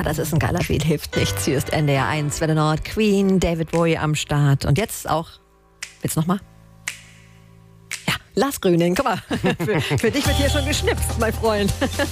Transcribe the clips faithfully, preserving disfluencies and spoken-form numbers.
Ja, das ist ein geiler Beat, hilft nichts. Hier ist N D R eins, Welle Nord, Queen, David Bowie am Start. Und jetzt auch, willst du nochmal? Ja, Lars Grüning, guck mal, für, für dich wird hier schon geschnipst, mein Freund.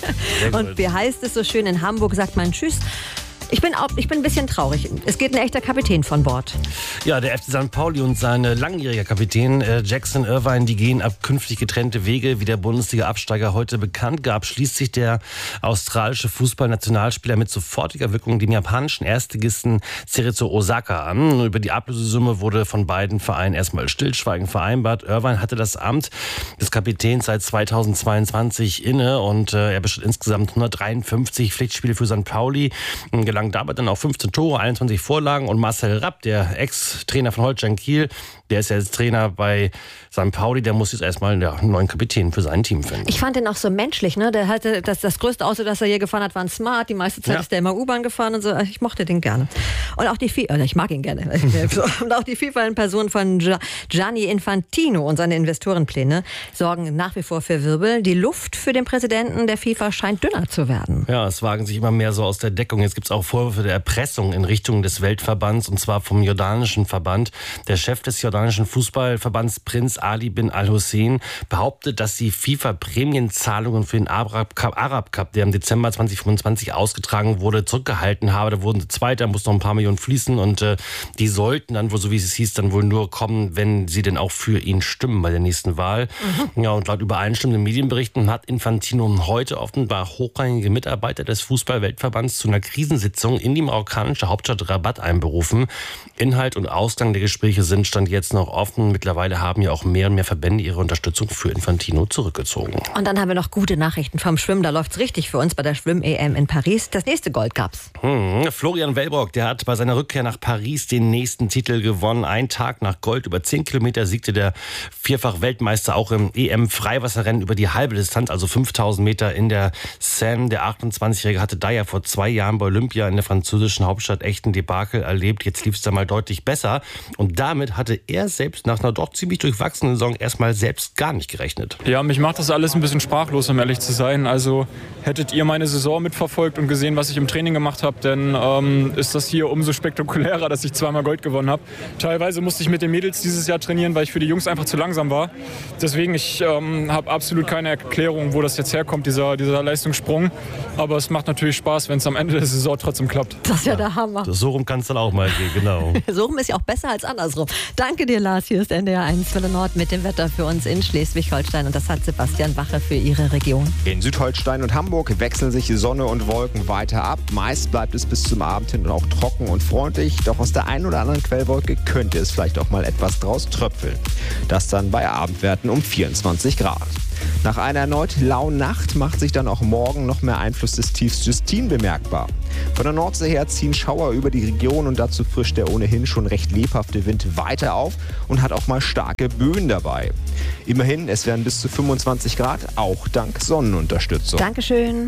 Und wie heißt es so schön, in Hamburg sagt man Tschüss. Ich bin, auch, ich bin ein bisschen traurig. Es geht ein echter Kapitän von Bord. Ja, der F C Sankt Pauli und sein langjähriger Kapitän äh, Jackson Irvine, die gehen ab künftig getrennte Wege. Wie der Bundesliga-Absteiger heute bekannt gab, schließt sich der australische Fußballnationalspieler mit sofortiger Wirkung dem japanischen Erstligisten Cerezo Osaka an. Über die Ablösesumme wurde von beiden Vereinen erstmal Stillschweigen vereinbart. Irvine hatte das Amt des Kapitäns seit zweitausendzweiundzwanzig inne und äh, er bestritt insgesamt hundertdreiundfünfzig Pflichtspiele für Sankt Pauli. Gelang dabei dann auch fünfzehn Tore, einundzwanzig Vorlagen und Marcel Rapp, der Ex-Trainer von Holstein Kiel, der ist ja jetzt Trainer bei Sankt Pauli, der muss jetzt erstmal ja, einen neuen Kapitän für sein Team finden. Ich fand den auch so menschlich, ne? Der hatte das, das größte Auto, das er hier gefahren hat, war ein Smart. Die meiste Zeit ja. ist der immer U-Bahn gefahren und so. Ich mochte den gerne. Und auch die FIFA, ich mag ihn gerne. Und auch die FIFA in Person von Gianni Infantino und seine Investorenpläne sorgen nach wie vor für Wirbel. Die Luft für den Präsidenten der FIFA scheint dünner zu werden. Ja, es wagen sich immer mehr so aus der Deckung. Jetzt gibt es auch Vorwürfe der Erpressung in Richtung des Weltverbands und zwar vom jordanischen Verband. Der Chef des jordanischen Fußballverbands Prinz Ali bin Al-Hussein behauptet, dass die FIFA Prämienzahlungen für den Arab Cup, Arab Cup, der im Dezember zweitausendfünfundzwanzig ausgetragen wurde, zurückgehalten habe. Da wurden zwei, da mussten noch ein paar Millionen fließen und äh, die sollten dann wohl, so wie es hieß, dann wohl nur kommen, wenn sie denn auch für ihn stimmen bei der nächsten Wahl. Mhm. Ja, und laut übereinstimmenden Medienberichten hat Infantino heute offenbar hochrangige Mitarbeiter des Fußball-Weltverbands zu einer Krisensitzung in die marokkanische Hauptstadt Rabat einberufen. Inhalt und Ausgang der Gespräche sind Stand jetzt noch offen. Mittlerweile haben ja auch mehr und mehr Verbände ihre Unterstützung für Infantino zurückgezogen. Und dann haben wir noch gute Nachrichten vom Schwimmen. Da läuft es richtig für uns bei der Schwimm-E M in Paris. Das nächste Gold gab's. Hm, Florian Wellbrock, der hat bei seiner Rückkehr nach Paris den nächsten Titel gewonnen. Ein Tag nach Gold über zehn Kilometer siegte der Vierfach-Weltmeister auch im E M-Freiwasserrennen über die halbe Distanz, also fünftausend Meter in der Seine. Der achtundzwanzigjährige hatte da ja vor zwei Jahren bei Olympia in der französischen Hauptstadt echten Debakel erlebt. Jetzt lief es da mal deutlich besser. Und damit hatte er selbst nach einer doch ziemlich durchwachsenen Saison erstmal selbst gar nicht gerechnet. Ja, mich macht das alles ein bisschen sprachlos, um ehrlich zu sein. Also hättet ihr meine Saison mitverfolgt und gesehen, was ich im Training gemacht habe, dann ähm, ist das hier umso spektakulärer, dass ich zweimal Gold gewonnen habe. Teilweise musste ich mit den Mädels dieses Jahr trainieren, weil ich für die Jungs einfach zu langsam war. Deswegen, ich ähm, habe absolut keine Erklärung, wo das jetzt herkommt, dieser, dieser Leistungssprung. Aber es macht natürlich Spaß, wenn es am Ende der Saison trotzdem klappt. Das ist ja der Hammer. So rum kann es dann auch mal gehen, genau. So rum ist ja auch besser als andersrum. Danke dir, Lars. Hier ist N D R eins Welle Nord mit dem Wetter für uns in Schleswig-Holstein. Und das hat Sebastian Wache für Ihre Region. In Südholstein und Hamburg wechseln sich Sonne und Wolken weiter ab. Meist bleibt es bis zum Abend hin auch trocken und freundlich. Doch aus der einen oder anderen Quellwolke könnte es vielleicht auch mal etwas draus tröpfeln. Das dann bei Abendwerten um vierundzwanzig Grad. Nach einer erneut lauen Nacht macht sich dann auch morgen noch mehr Einfluss des Tiefs Justine bemerkbar. Von der Nordsee her ziehen Schauer über die Region und dazu frischt der ohnehin schon recht lebhafte Wind weiter auf und hat auch mal starke Böen dabei. Immerhin, es werden bis zu fünfundzwanzig Grad, auch dank Sonnenunterstützung. Dankeschön.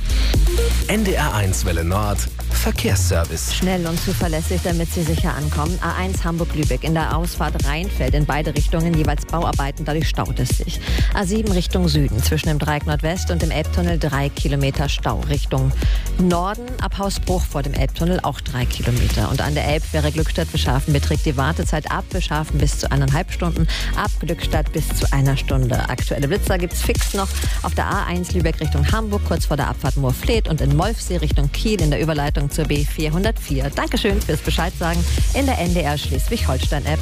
N D R eins Welle Nord Verkehrsservice. Schnell und zuverlässig, damit Sie sicher ankommen. A eins Hamburg-Lübeck in der Ausfahrt Rheinfeld in beide Richtungen jeweils Bauarbeiten, dadurch staut es sich. A sieben Richtung Süden zwischen dem Dreieck Nordwest und dem Elbtunnel drei Kilometer Stau. Richtung Norden ab Hausbruch vor dem Elbtunnel auch drei Kilometer. Und an der Elbfähre Glückstadt-Beschafen beträgt die Wartezeit ab Beschafen bis zu eineinhalb Stunden, ab Glückstadt bis zu einer Stunde. Aktuelle Blitzer gibt es fix noch auf der A eins Lübeck Richtung Hamburg, kurz vor der Abfahrt Moorfleet und in Molfsee Richtung Kiel in der Überleitung zur B vierhundertvier. Dankeschön fürs Bescheid sagen in der N D R Schleswig-Holstein-App.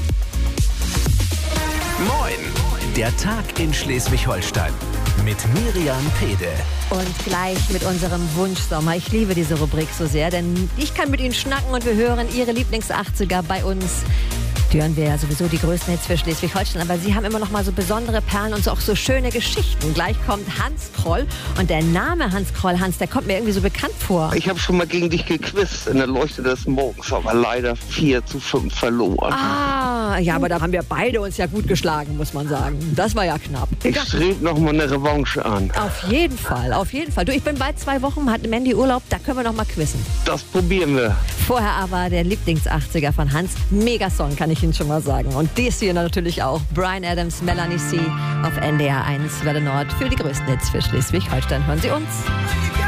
Moin, der Tag in Schleswig-Holstein mit Miriam Pede. Und gleich mit unserem Wunschsommer. Ich liebe diese Rubrik so sehr, denn ich kann mit Ihnen schnacken und wir hören Ihre Lieblings-achtziger bei uns. Die hören wir ja sowieso die größten Hits für Schleswig-Holstein, aber Sie haben immer noch mal so besondere Perlen und so auch so schöne Geschichten. Gleich kommt Hans Kroll und der Name Hans Kroll, Hans, der kommt mir irgendwie so bekannt vor. Ich habe schon mal gegen dich gequizt in der Leuchte des Morgens, aber leider vier zu fünf verloren. Ah, ja, aber da haben wir beide uns ja gut geschlagen, muss man sagen. Das war ja knapp. Ich strebe noch mal eine Revanche an. Auf jeden Fall, auf jeden Fall. Du, ich bin bald zwei Wochen, hat Mandy Urlaub, da können wir noch mal quizzen. Das probieren wir. Vorher aber der Lieblings-achtziger von Hans. Mega-Song, kann ich Ihnen schon mal sagen. Und dies hier natürlich auch. Bryan Adams, Melanie C. auf N D R eins Welle Nord für die größten Hits für Schleswig-Holstein. Hören Sie uns.